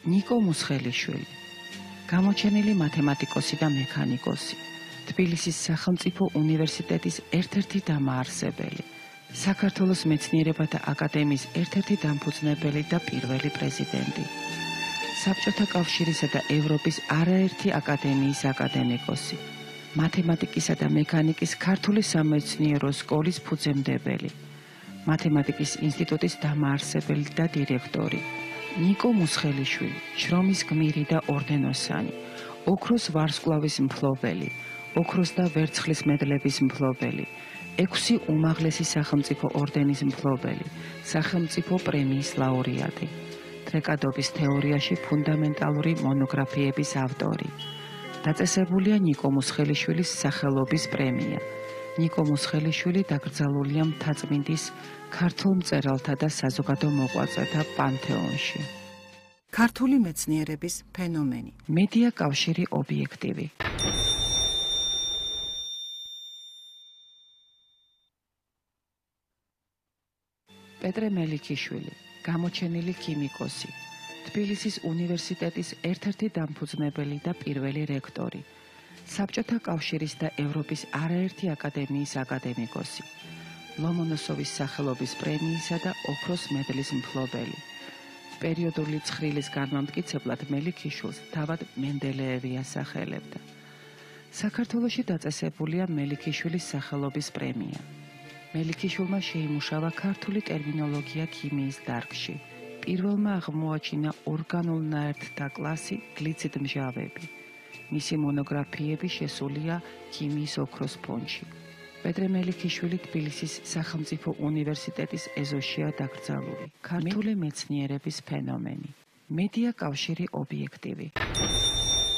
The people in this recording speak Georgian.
ნიკო მუსხელიშვილი, გამოჩენილი მათემატიკოსი და მექანიკოსი, თბილისის სახელმწიფო უნივერსიტეტის ერთ-ერთი დამაარსებელი, საქართველოს მეცნიერებათა აკადემიის ერთ-ერთი დამფუძნებელი და პირველი პრეზიდენტი, საბჭოთა კავშირისა და ევროპის არაერთი აკადემიის აკადემიკოსი, მათემატიკისა და მექანიკის ქართული სამეცნიერო სკოლის ფუძემდებელი, მათემატიკის ინსტიტუტის დამაარსებელი და დირექტორი, ნიკო მუსხელიშვილი, შრომის გმირი და ორდენოსანი, ოქროს ვარსკვლავის მფლობელი, ოქროს და ვერცხლის მედლების მფლობელი, 6 უმაღლესი სახელმწიფო ორდენის მფლობელი, სახელმწიფო პრემიის ლაურეატი, დრეკადობის თეორიაში ფუნდამენტალური მონოგრაფიების ავტორი. დაწესებულია ნიკო მუსხელიშვილის სახელობის პრემია. ნიკო მუსხელიშვილი დაკრძალულია მთაწმინდის ქართულ მწერალთა და საზოგადო მოღვაწეთა პანთეონში. ქართული მეცნიერების ფენომენი. მედია კავშირი ობიექტივი. პეტრე მელიქიშვილი, გამოჩენილი ქიმიკოსი, თბილისის უნივერსიტეტის ერთ-ერთი დამფუძნებელი და პირველი რექტორი, საბჭოთა კავშირის და ევროპის არაერთი აკადემიის აკადემიკოსი, ლომონოსოვის სახელობის პრემიისა და ოქროს მედლის მფლობელი. პერიოდული ცხრილის განმამტკიცებლად მელიქიშვილს თავად მენდელეევი ასახელებდა. საქართველოში დაწესებულია მელიქიშვილის სახელობის პრემია. მელიქიშვილმა შეიმუშავა ქართული ტერმინოლოგია ქიმიის დარგში. პირველმა აღმოაჩინა ორგანულ ნაერთთა კლასი გლიციდმჟავები. მისი მონოგრაფიები შესულია ქიმიის ოქროს ფონდში. პეტრე მელიქიშვილი თბილისის სახელმწიფო უნივერსიტეტის ეზოშია დაკრძალული. ქართული მეცნიერების ფენომენი. მედია კავშირი ობიექტივი.